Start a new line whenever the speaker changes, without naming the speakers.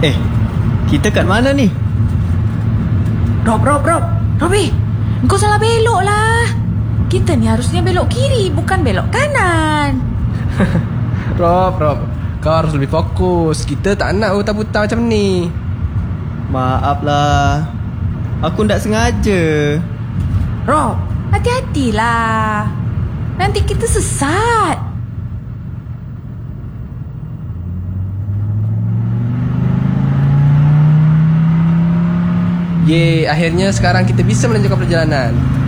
Eh, kita kat mana ni?
Rob. Robi, kau salah belok lah. Kita ni harusnya belok kiri, bukan belok kanan.
Rob, kau harus lebih fokus. Kita tak nak buta-buta macam ni.
Maaf lah, aku tak sengaja.
Rob, hati-hatilah. Nanti kita sesat.
Akhirnya sekarang kita bisa melanjutkan perjalanan.